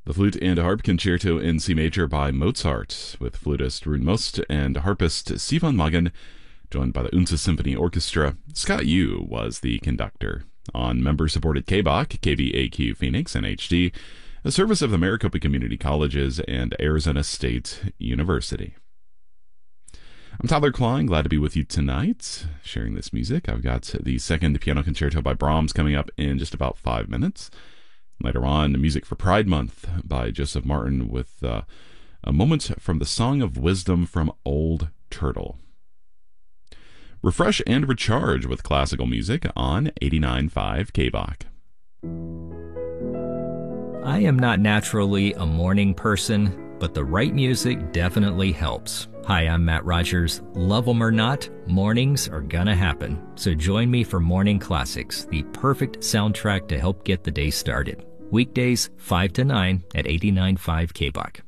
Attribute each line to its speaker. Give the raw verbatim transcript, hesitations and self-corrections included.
Speaker 1: The Flute and Harp Concerto in C Major by Mozart, with flutist Rune Most and harpist Sivan Magan, joined by the Unsa Symphony Orchestra. Scott Yu was the conductor. On member-supported K B O C, K V A Q Phoenix, and H D, a service of the Maricopa Community Colleges and Arizona State University. I'm Tyler Klein, glad to be with you tonight, sharing this music. I've got the second piano concerto by Brahms coming up in just about five minutes. Later on, music for Pride Month by Joseph Martin with uh, a moment from the Song of Wisdom from Old Turtle. Refresh and recharge with classical music on eighty-nine point five K B O C.
Speaker 2: I am not naturally a morning person, but the right music definitely helps. Hi, I'm Matt Rogers. Love 'em or not, mornings are gonna happen. So join me for Morning Classics, the perfect soundtrack to help get the day started. Weekdays, five to nine at eighty-nine point five K B O C.